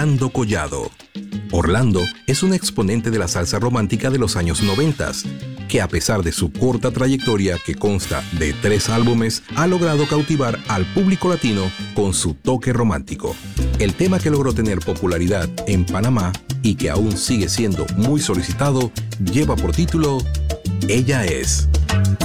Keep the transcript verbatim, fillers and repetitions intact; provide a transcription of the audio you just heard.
Orlando Collado. Orlando es un exponente de la salsa romántica de los años noventa, que a pesar de su corta trayectoria, que consta de tres álbumes, ha logrado cautivar al público latino con su toque romántico. El tema que logró tener popularidad en Panamá y que aún sigue siendo muy solicitado lleva por título Ella es.